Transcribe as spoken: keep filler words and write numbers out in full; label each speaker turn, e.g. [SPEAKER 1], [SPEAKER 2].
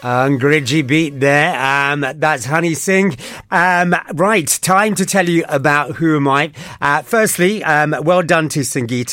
[SPEAKER 1] Angriji beat there. Um, that's Honey Singh. Um, right, time to tell you about Who Am I. Uh, firstly, um, well done to Sangeeta.